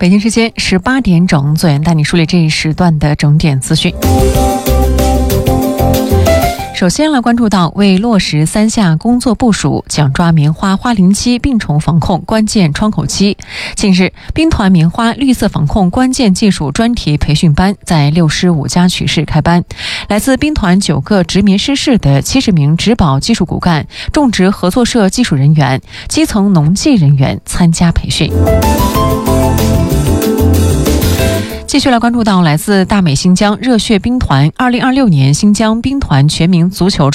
北京时间18点整，左岩带你梳理这一时段的整点资讯。首先来关注到，为落实三下工作部署，抢抓棉花花龄期病虫防控关键窗口期。近日，兵团棉花绿色防控关键技术专题培训班在65家区市开班，来自兵团9个植棉师室的70名植保技术骨干、种植合作社技术人员、基层农技人员参加培训。继续来关注到，来自大美新疆热血兵团2026年新疆兵团全民足球